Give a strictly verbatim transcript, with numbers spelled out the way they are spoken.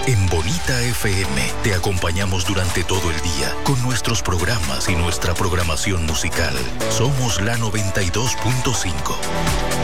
En Bonita F M te acompañamos durante todo el día con nuestros programas y nuestra programación musical. Somos la noventa y dos punto cinco.